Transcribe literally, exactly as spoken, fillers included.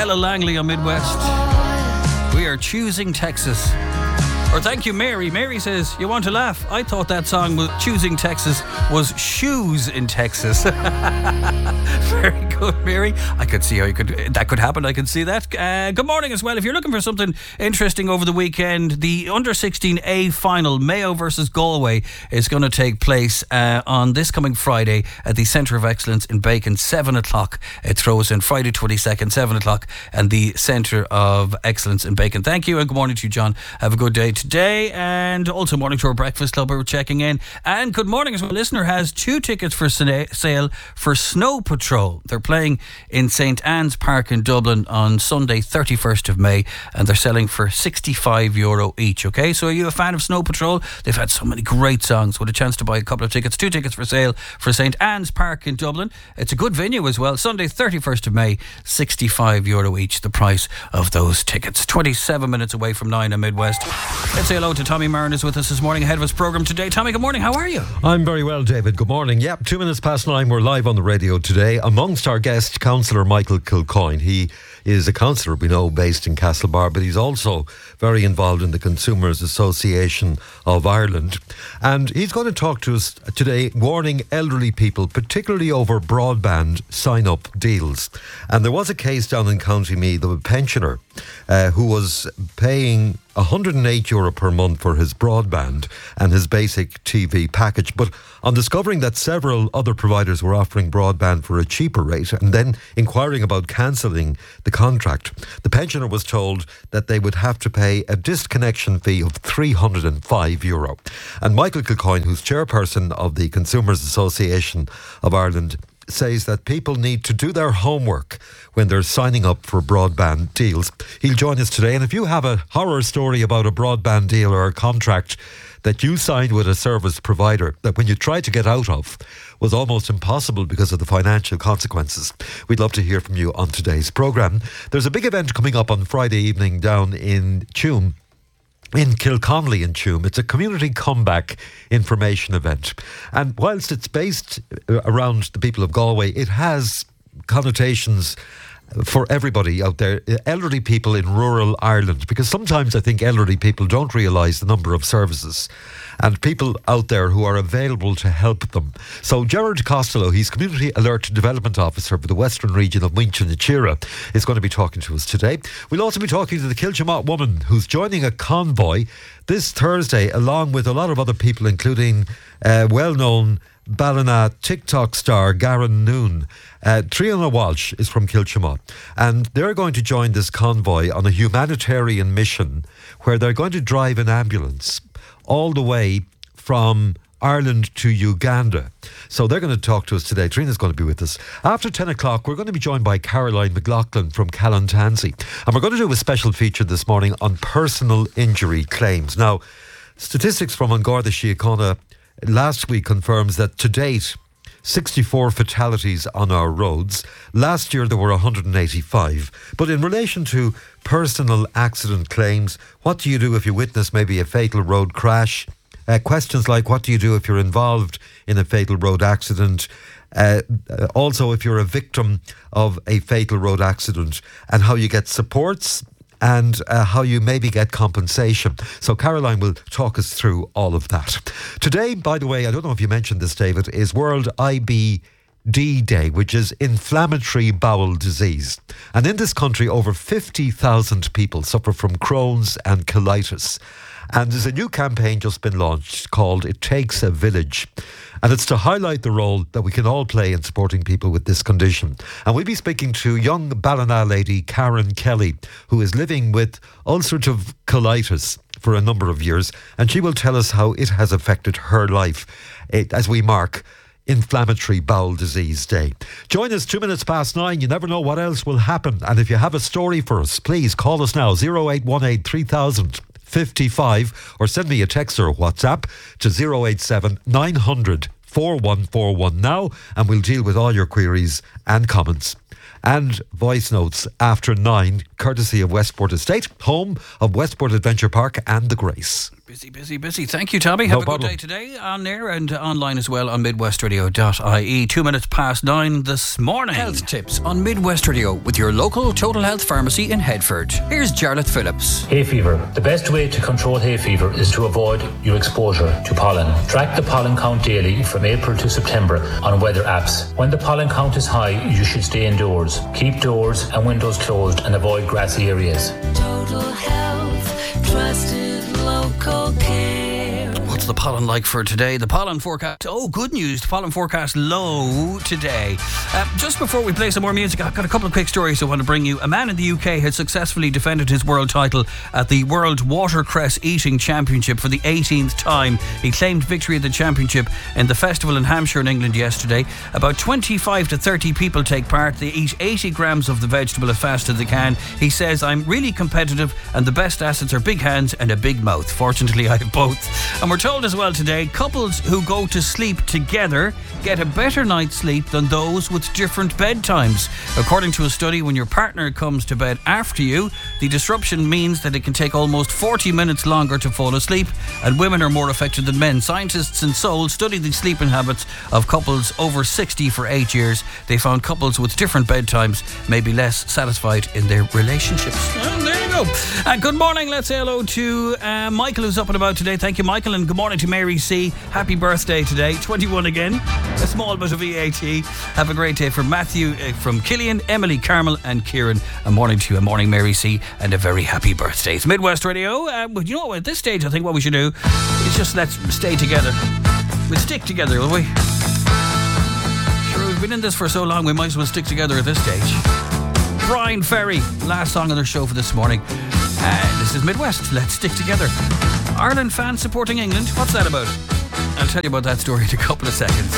Ella Langley on Midwest. We are choosing Texas. Or thank you, Mary. Mary says, you want to laugh? I thought that song was Choosing Texas was Shoes in Texas. Very good, Mary. I could see how you could that could happen. I can see that. Uh, good morning as well. If you're looking for something interesting over the weekend, the under sixteen A final, Mayo versus Galway, is going to take place uh, on this coming Friday at the Centre of Excellence in Bacon, seven o'clock. It throws in Friday twenty-second, seven o'clock, and the Centre of Excellence in Bacon. Thank you and good morning to you, John. Have a good day today, and also morning to our Breakfast Club. We're checking in, and good morning as well. A listener has two tickets for sale for Snow Patrol. They're playing in St Anne's Park in Dublin on Sunday thirty-first of May, and they're selling for sixty-five euro each. Okay, so are you a fan of Snow Patrol? They've had so many great songs. With a chance to buy a couple of tickets, two tickets for sale for St Anne's Park in Dublin. It's a good venue as well. Sunday thirty-first of May, sixty-five euro each, the price of those tickets. twenty-seven minutes away from nine on Midwest. Let's say hello to Tommy Marin, is with us this morning ahead of his programme today. Tommy, good morning, how are you? I'm very well, David. Good morning. Yep, two minutes past nine, we're live on the radio today. Amongst our guests, Councillor Michael Kilcoyne. He is a councillor, we know, based in Castlebar, but he's also very involved in the Consumers Association of Ireland. And he's going to talk to us today, warning elderly people, particularly over broadband sign-up deals. And there was a case down in County Meath of a pensioner uh, who was paying one hundred eight euro per month for his broadband and his basic T V package. But on discovering that several other providers were offering broadband for a cheaper rate and then inquiring about cancelling the contract, the pensioner was told that they would have to pay a disconnection fee of three hundred five euro. And Michael Kilcoyne, who's chairperson of the Consumers Association of Ireland, says that people need to do their homework when they're signing up for broadband deals. He'll join us today, and if you have a horror story about a broadband deal or a contract that you signed with a service provider that when you tried to get out of was almost impossible because of the financial consequences, we'd love to hear from you on today's programme. There's a big event coming up on Friday evening down in Tuam, in Kilconnelly in Tuam. It's a community comeback information event. And whilst it's based around the people of Galway, it has connotations for everybody out there, elderly people in rural Ireland, because sometimes I think elderly people don't realise the number of services and people out there who are available to help them. So Gerard Costello, he's Community Alert Development Officer for the Western region of Mincha na Tíre, is going to be talking to us today. We'll also be talking to the Kiltimagh woman who's joining a convoy this Thursday along with a lot of other people, including uh, well-known Ballina TikTok star Garen Noon. Uh, Triona Walsh is from Kiltimagh, and they're going to join this convoy on a humanitarian mission where they're going to drive an ambulance all the way from Ireland to Uganda. So they're going to talk to us today. Trina's going to be with us. After ten o'clock, we're going to be joined by Caroline McLaughlin from Callantansey. And we're going to do a special feature this morning on personal injury claims. Now, statistics from An Garda Síochána last week confirms that to date, sixty-four fatalities on our roads. Last year there were one hundred eighty-five. But in relation to personal accident claims, what do you do if you witness maybe a fatal road crash? Uh, questions like what do you do if you're involved in a fatal road accident? Uh, also, if you're a victim of a fatal road accident, and how you get supports and uh, how you maybe get compensation. So Caroline will talk us through all of that. Today, by the way, I don't know if you mentioned this, David, is World I B D Day, which is Inflammatory Bowel Disease. And in this country, over fifty thousand people suffer from Crohn's and colitis. And there's a new campaign just been launched called It Takes a Village. And it's to highlight the role that we can all play in supporting people with this condition. And we'll be speaking to young Ballina lady Karen Kelly, who is living with ulcerative colitis for a number of years. And she will tell us how it has affected her life it, as we mark Inflammatory Bowel Disease Day. Join us two minutes past nine. You never know what else will happen. And if you have a story for us, please call us now, oh eight one eight, three thousand fifty-five, or send me a text or a WhatsApp to oh eight seven, nine hundred, four one four one now, and we'll deal with all your queries and comments and voice notes after nine, courtesy of Westport Estate, home of Westport Adventure Park and The Grace. Busy, busy, busy. Thank you, Tommy. Have No a problem. good day today on there and online as well on midwest radio dot I E. Two minutes past nine this morning. Health tips on Midwest Radio with your local Total Health pharmacy in Headford. Here's Jarlath Phillips. Hay fever. The best way to control hay fever is to avoid your exposure to pollen. Track the pollen count daily from April to September on weather apps. When the pollen count is high, you should stay indoors. Keep doors and windows closed and avoid grassy areas. Total Health, trusted local care. What's the pollen like for today? The pollen forecast. Oh, good news. The pollen forecast low today. Uh, just before we play some more music, I've got a couple of quick stories I want to bring you. A man in the U K has successfully defended his world title at the World Watercress Eating Championship for the eighteenth time. He claimed victory at the championship in the festival in Hampshire in England yesterday. About twenty-five to thirty people take part. They eat eighty grams of the vegetable as fast as they can. He says, I'm really competitive and the best assets are big hands and a big mouth. Fortunately, I have both. And we're told as well today, couples who go to sleep together get a better night's sleep than those with different bedtimes. According to a study, when your partner comes to bed after you, the disruption means that it can take almost forty minutes longer to fall asleep, and women are more affected than men. Scientists in Seoul studied the sleeping habits of couples over sixty for eight years. They found couples with different bedtimes may be less satisfied in their relationships. Well, there you go. And good morning. Let's say hello to uh, Michael, who's up and about today. Thank you, Michael, and good morning to Mary C. Happy birthday today, twenty-one again. A small bit of V A T. Have a great day from Matthew, uh, from Killian, Emily, Carmel and Kieran. A morning to you, a morning Mary C, and a very happy birthday. It's Midwest Radio. Uh, but you know what, at this stage I think what we should do is just let's stay together. We'll stick together, will we? Sure, we've been in this for so long we might as well stick together at this stage. Brian Ferry, last song on their show for this morning. Uh, this is Midwest. Let's stick together. Ireland fans supporting England. What's that about? I'll tell you about that story in a couple of seconds.